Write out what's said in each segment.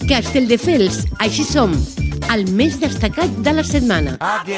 Castelldefels, així som, el més destacat de la setmana.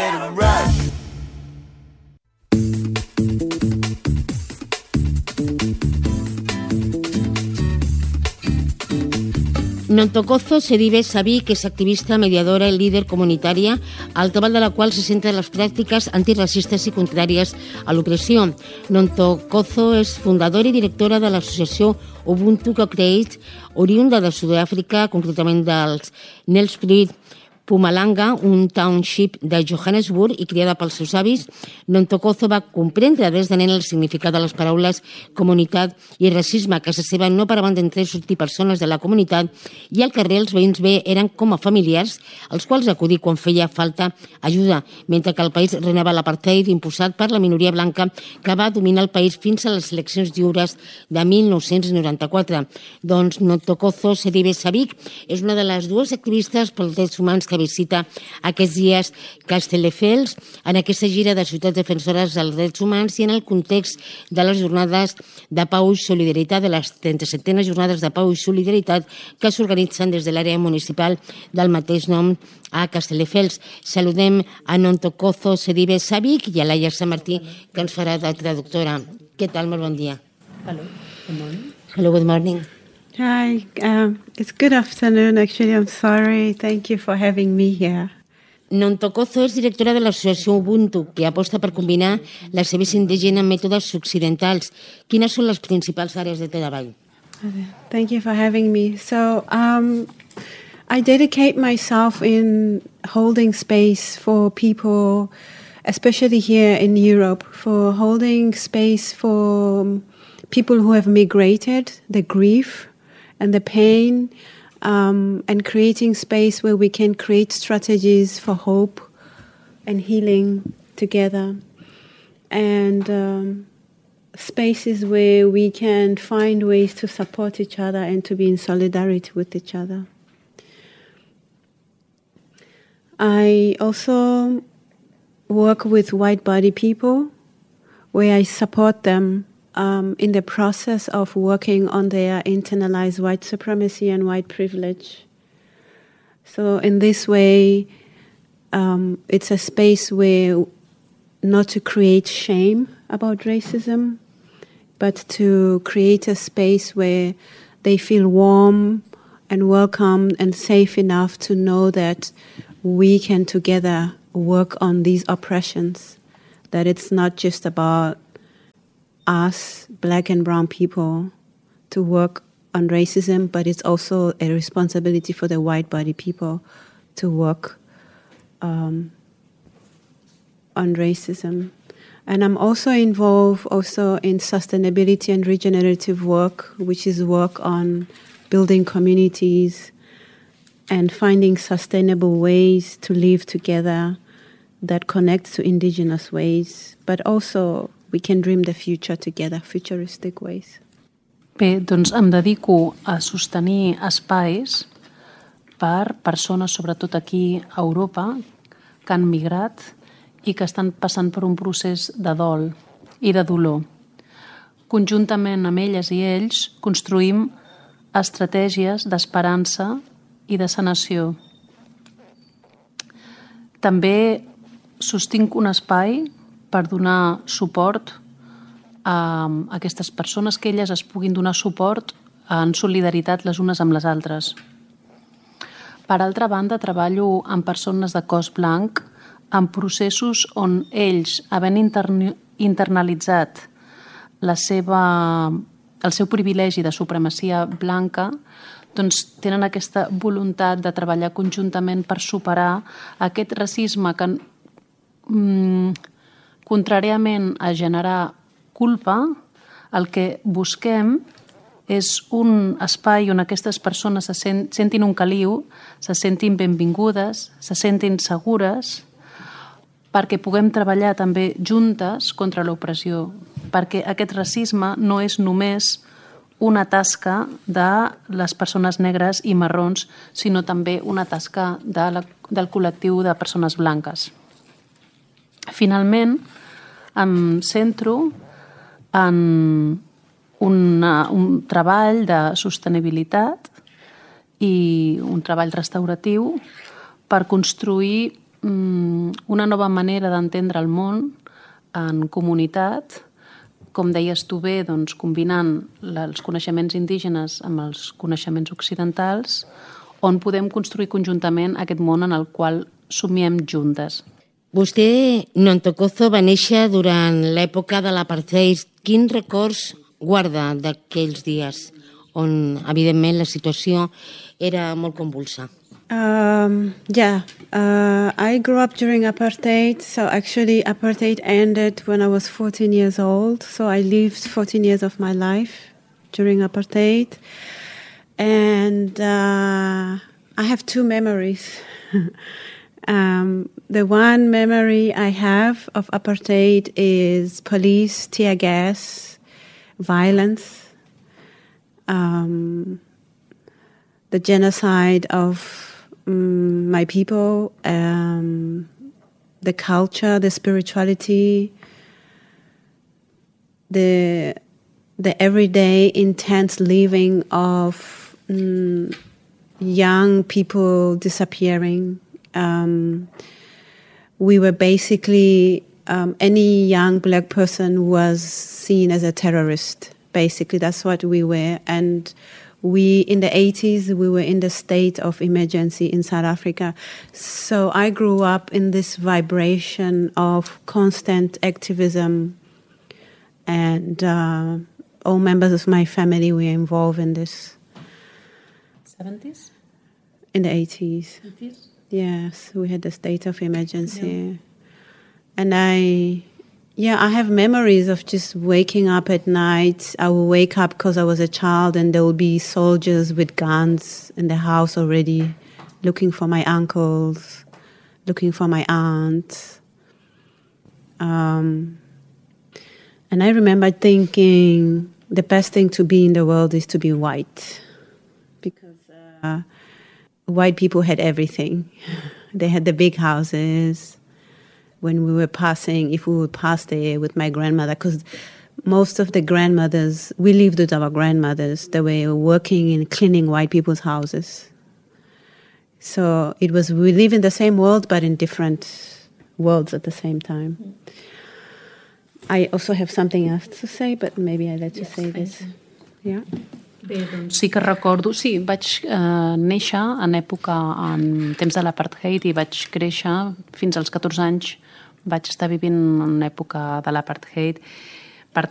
Nontocozo Sedibe Savic és activista, mediadora i líder comunitària, al cabal de la qual se centren les pràctiques antiracistes i contràries a l'opressió. Nontocozo és fundadora i directora de l'associació Ubuntu Co-Create, oriunda de Sud-àfrica, concretament dels Nelspruit, Mpumalanga, un township de Johannesburg i criada pels seus avis. Nontocozo va comprendre des de nen el significat de les paraules comunitat i racisme. A casa seva no paraven d'entrar i sortir persones de la comunitat i al carrer els veïns bé eren com a familiars als quals acudir quan feia falta ajuda, mentre que el país renava l'apartheid imposat per la minoria blanca que va dominar el país fins a les eleccions lliures de 1994. Doncs Nontocozo Sedibe Savic és una de les dues activistes pels drets humans que visita aquests dies Castelldefels en aquesta gira de ciutats defensores dels drets humans i en el context de les jornades de pau i solidaritat, de les 37enes jornades de pau i solidaritat que s'organitzen des de l'àrea municipal del mateix nom a Castelldefels. Saludem a Nontocozo Sedibe Savic i a Laia Sant Martí, que ens farà de traductora. Què tal? Molt bon dia. Hello, good morning. Hello, good morning. Hi, it's good afternoon actually, I'm sorry, thank you for having me here. Nontocozo és directora de l'associació Ubuntu, que aposta per combinar la servici indígena amb mètodes occidentals. Quines són les principals àrees de treball? Thank you for having me. So, I dedicate myself in holding space for people, especially here in Europe, for holding space for people who have migrated, the grief and the pain, and creating space where we can create strategies for hope and healing together, and spaces where we can find ways to support each other and to be in solidarity with each other. I also work with white-body people where I support them in the process of working on their internalized white supremacy and white privilege. So in this way, it's a space where not to create shame about racism, but to create a space where they feel warm and welcome and safe enough to know that we can together work on these oppressions, that it's not just about us, black and brown people, to work on racism, but it's also a responsibility for the white-body people to work on racism. And I'm also involved in sustainability and regenerative work, which is work on building communities and finding sustainable ways to live together that connect to indigenous ways, but also we can dream the future together, futuristic ways. Bé, doncs em dedico a sostenir espais per persones, sobretot aquí a Europa, que han migrat i que estan passant per un procés de dol i de dolor. Conjuntament amb elles i ells construïm estratègies d'esperança i de sanació. També sostinc un espai per donar suport a aquestes persones, que elles es puguin donar suport en solidaritat les unes amb les altres. Per altra banda, treballo amb persones de cos blanc en processos on ells, havent internalitzat el seu privilegi de supremacia blanca, doncs tenen aquesta voluntat de treballar conjuntament per superar aquest racisme que, contràriament a generar culpa, el que busquem és un espai on aquestes persones se sentin un caliu, se sentin benvingudes, se sentin segures, perquè puguem treballar també juntes contra l'opressió, perquè aquest racisme no és només una tasca de les persones negres i marrons, sinó també una tasca del col·lectiu de persones blanques. Finalment, em centro en un treball de sostenibilitat i un treball restauratiu per construir una nova manera d'entendre el món en comunitat, com deies tu bé, doncs, combinant els coneixements indígenes amb els coneixements occidentals, on podem construir conjuntament aquest món en el qual somiem juntes. Vostè, Nontokozo, va néixer durant l'època de l'apartheid. Quins records guarda d'aquells dies on, evidentment, la situació era molt convulsa? I grew up during apartheid. So actually apartheid ended when I was 14 years old. So I lived 14 years of my life during apartheid. And I have two memories. The one memory I have of apartheid is police, tear gas, violence, the genocide of my people, the culture, the spirituality, the everyday intense living of young people disappearing. We were basically, any young black person was seen as a terrorist. Basically, that's what we were. And we, in the 80s, we were in the state of emergency in South Africa. So I grew up in this vibration of constant activism, and all members of my family were involved in this. 70s? In the 80s. 80s? Yes, we had the state of emergency. Yeah. And I have memories of just waking up at night. I would wake up because I was a child, and there would be soldiers with guns in the house already, looking for my uncles, looking for my aunts. And I remember thinking the best thing to be in the world is to be white, because white people had everything. They had the big houses. When we were passing, if we would pass there with my grandmother, because most of the grandmothers, we lived with our grandmothers, they were working in cleaning white people's houses. So it was, we live in the same world, but in different worlds at the same time. I also have something else to say, but maybe I let you say this. Yeah. Bé, doncs sí que recordo, sí, vaig néixer en temps de l'apartheid i vaig créixer fins als 14 anys, vaig estar vivint en època de l'apartheid